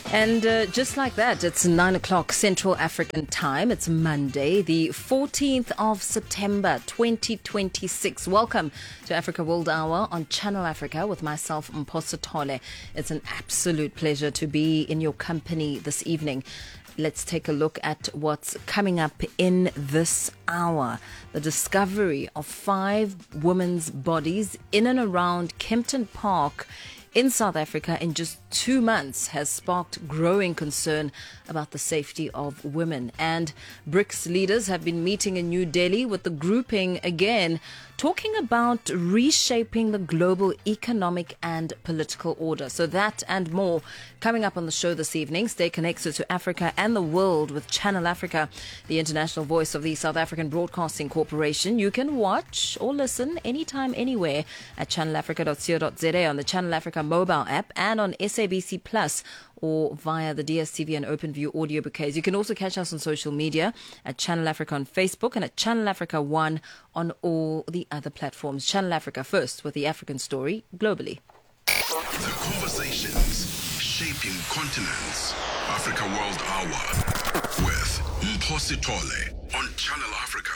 And just like that, it's 9 o'clock Central African time. It's Monday, the 14th of September, 2026. Welcome to Africa World Hour on Channel Africa with myself, Mpho Sithole. It's an absolute pleasure to be in your company this evening. Let's take a look at what's coming up in this hour. The discovery of 5 women's bodies in and around Kempton Park in South Africa in just 2 months has sparked growing concern about the safety of women. And BRICS leaders have been meeting in New Delhi with the grouping again, talking about reshaping the global economic and political order. So that and more coming up on the show this evening. Stay connected to Africa and the world with Channel Africa, the international voice of the South African Broadcasting Corporation. You can watch or listen anytime, anywhere at channelafrica.co.za on the Channel Africa mobile app and on SABC Plus or via the DSTV and OpenView audio bouquets. You can also catch us on social media at Channel Africa on Facebook and at Channel Africa 1 on all the other platforms. Channel Africa first with the African story globally. The conversations shaping continents. Africa World Hour with Mpho Sithole on Channel Africa.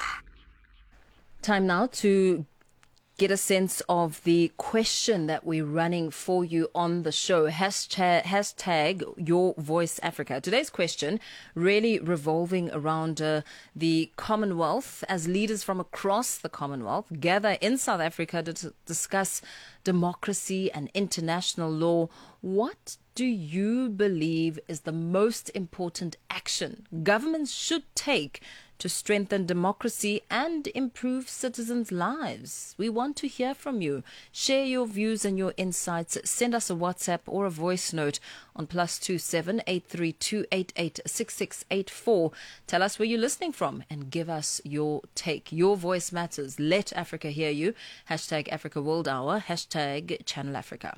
Time now to get a sense of the question that we're running for you on the show. Hashtag Your Voice Africa. Today's question really revolving around the Commonwealth as leaders from across the Commonwealth gather in South Africa to discuss democracy and international law. What do you believe is the most important action governments should take to strengthen democracy and improve citizens' lives? We want to hear from you. Share your views and your insights. Send us a WhatsApp or a voice note on +27 832 886684. Tell us where you're listening from and give us your take. Your voice matters. Let Africa hear you. Hashtag Africa World Hour. Hashtag Channel Africa.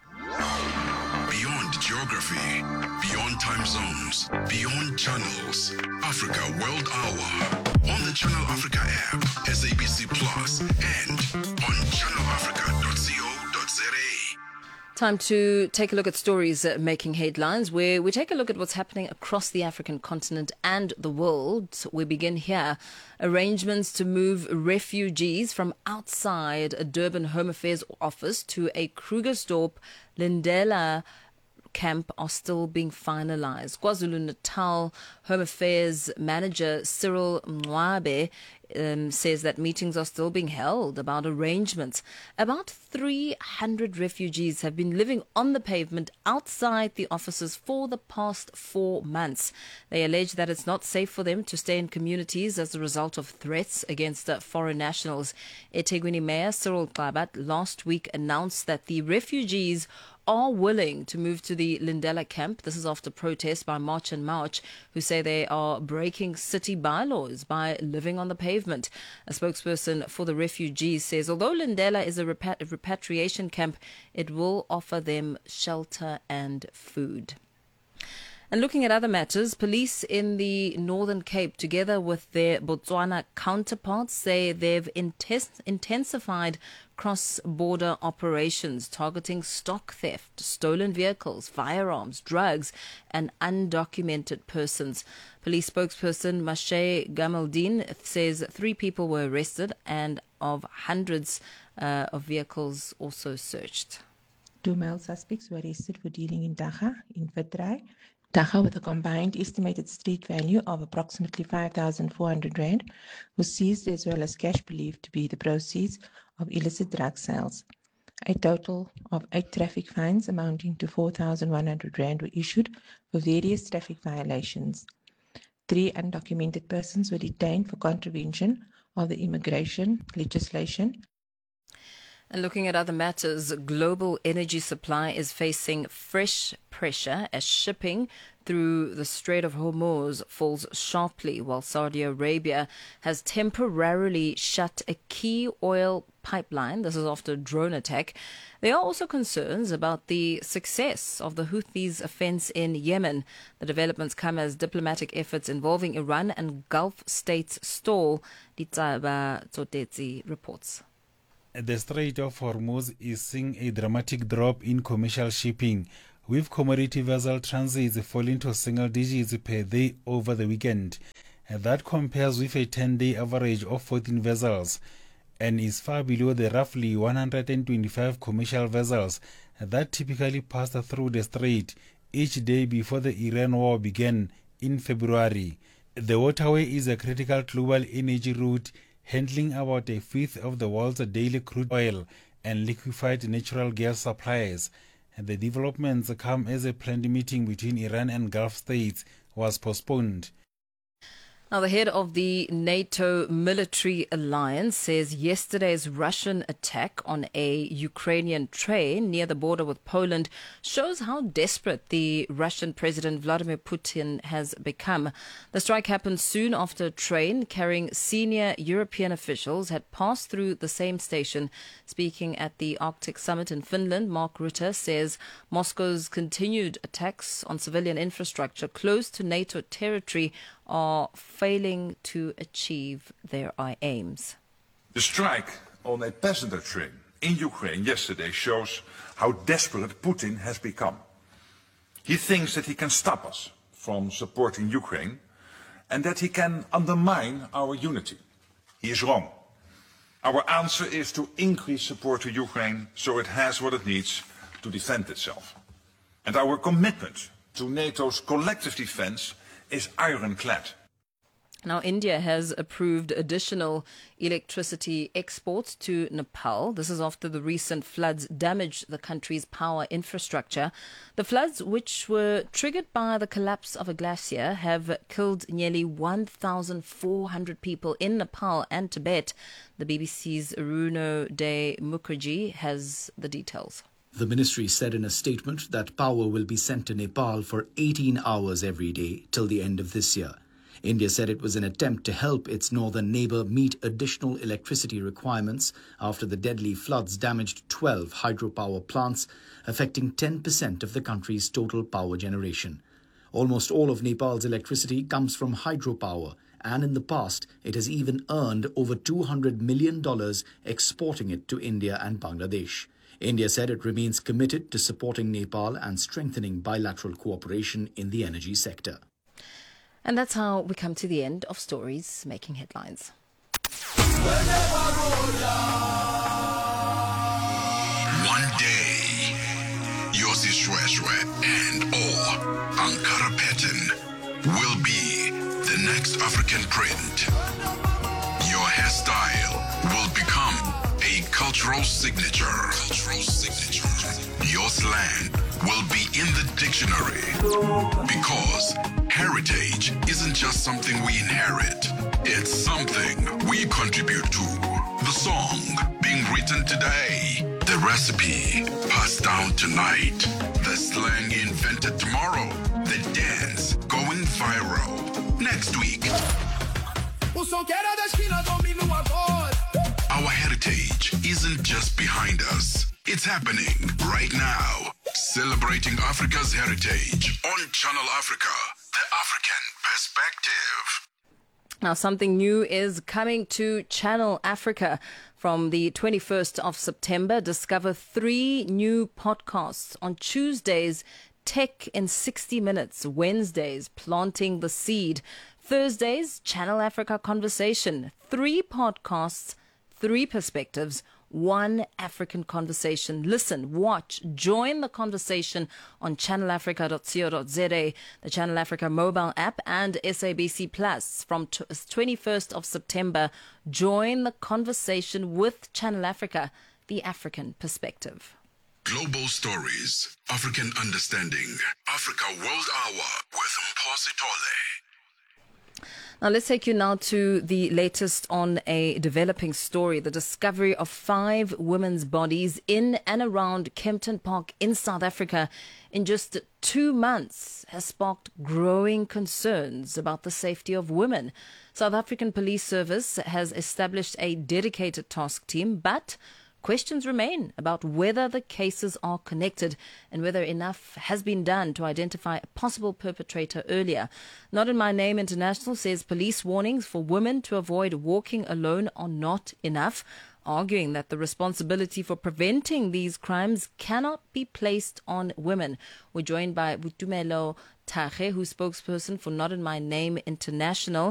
Beyond geography, beyond time zones, beyond channels. Africa World Hour on the Channel Africa app, SABC Plus, and on channelafrica.co.za. Time to take a look at stories making headlines, where we take a look at what's happening across the African continent and the world. We begin here. Arrangements to move refugees from outside a Durban Home Affairs office to a Krugersdorp Lindela camp are still being finalized. KwaZulu-Natal Home Affairs Manager Cyril Mwabe says that meetings are still being held about arrangements. About 300 refugees have been living on the pavement outside the offices for the past 4 months. They allege that it's not safe for them to stay in communities as a result of threats against foreign nationals. eThekwini Mayor Cyril Xaba last week announced that the refugees are willing to move to the Lindela camp. This is after protests by March and March, who say they are breaking city bylaws by living on the pavement. A spokesperson for the refugees says although Lindela is a repatriation camp, it will offer them shelter and food. And looking at other matters, police in the Northern Cape, together with their Botswana counterparts, say they've intensified cross-border operations targeting stock theft, stolen vehicles, firearms, drugs, and undocumented persons. Police spokesperson Mashe Gamaldeen says 3 people were arrested and of hundreds of vehicles also searched. 2 male suspects were arrested for dealing in dagga in Witdry. Dagga, with a combined estimated street value of approximately 5,400 rand, was seized, as well as cash believed to be the proceeds of illicit drug sales. A total of 8 traffic fines amounting to 4,100 rand were issued for various traffic violations. 3 undocumented persons were detained for contravention of the immigration legislation. And looking at other matters, global energy supply is facing fresh pressure as shipping through the Strait of Hormuz falls sharply, while Saudi Arabia has temporarily shut a key oil pipeline. This is after a drone attack. There are also concerns about the success of the Houthis' offense in Yemen. The developments come as diplomatic efforts involving Iran and Gulf states stall. Ditsaba Tsotetsi reports. The Strait of Hormuz is seeing a dramatic drop in commercial shipping with commodity vessel transits falling to single digits per day over the weekend. That compares with a 10-day average of 14 vessels and is far below the roughly 125 commercial vessels that typically passed through the strait each day before the Iran war began in February. The waterway is a critical global energy route handling about a fifth of the world's daily crude oil and liquefied natural gas supplies. The developments come as a planned meeting between Iran and Gulf states was postponed. Now, the head of the NATO military alliance says yesterday's Russian attack on a Ukrainian train near the border with Poland shows how desperate the Russian President Vladimir Putin has become. The strike happened soon after a train carrying senior European officials had passed through the same station. Speaking at the Arctic Summit in Finland, Mark Rutte says Moscow's continued attacks on civilian infrastructure close to NATO territory are failing to achieve their aims. The strike on a passenger train in Ukraine yesterday shows how desperate Putin has become. He thinks that he can stop us from supporting Ukraine and that he can undermine our unity. He is wrong. Our answer is to increase support to Ukraine so it has what it needs to defend itself. And our commitment to NATO's collective defense is ironclad. Now, India has approved additional electricity exports to Nepal. This is after the recent floods damaged the country's power infrastructure. The floods, which were triggered by the collapse of a glacier, have killed nearly 1,400 people in Nepal and Tibet. The BBC's Aruno De Mukherjee has the details. The ministry said in a statement that power will be sent to Nepal for 18 hours every day till the end of this year. India said it was an attempt to help its northern neighbour meet additional electricity requirements after the deadly floods damaged 12 hydropower plants, affecting 10% of the country's total power generation. Almost all of Nepal's electricity comes from hydropower, and in the past it has even earned over $200 million exporting it to India and Bangladesh. India said it remains committed to supporting Nepal and strengthening bilateral cooperation in the energy sector. And that's how we come to the end of Stories Making Headlines. One day, Yossi Shweshwe and or Ankara Patton will be the next African print. Your hairstyle will become a cultural signature. Your slang will be in the dictionary because heritage isn't just something we inherit. It's something we contribute to. The song being written today, the recipe passed down tonight, the slang invented tomorrow, the dance going viral next week. Our heritage isn't just behind us. It's happening right now. Celebrating Africa's heritage on Channel Africa, the African perspective. Now, something new is coming to Channel Africa. From the 21st of September, discover 3 new podcasts. On Tuesdays, Tech in 60 Minutes. Wednesdays, Planting the Seed. Thursdays, Channel Africa Conversation. 3 podcasts, 3 perspectives, 1 African conversation. Listen, watch, join the conversation on channelafrica.co.za, the Channel Africa mobile app and SABC Plus. From 21st of September, join the conversation with Channel Africa, the African perspective. Global stories, African understanding, Africa World Hour with Mphosi Tole. Now, let's take you now to the latest on a developing story. The discovery of 5 women's bodies in and around Kempton Park in South Africa in just 2 months has sparked growing concerns about the safety of women. South African Police Service has established a dedicated task team, but questions remain about whether the cases are connected and whether enough has been done to identify a possible perpetrator earlier. Not in My Name International says police warnings for women to avoid walking alone are not enough. arguing that the responsibility for preventing these crimes cannot be placed on women. We're joined by Boitumelo Thage, who's spokesperson for Not In My Name International.